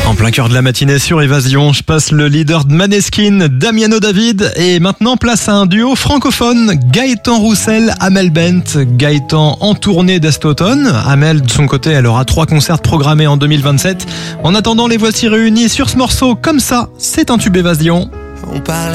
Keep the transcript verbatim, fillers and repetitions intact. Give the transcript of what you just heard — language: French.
En plein cœur de la matinée sur Évasion, je passe le leader de Maneskin, Damiano David, et maintenant place à un duo francophone, Gaëtan Roussel, Amel Bent. Gaëtan en tournée d'est automne. Amel, de son côté, elle aura trois concerts programmés en deux mille vingt-sept. En attendant, les voici réunis sur ce morceau. Comme ça, c'est un tube Évasion. On parlait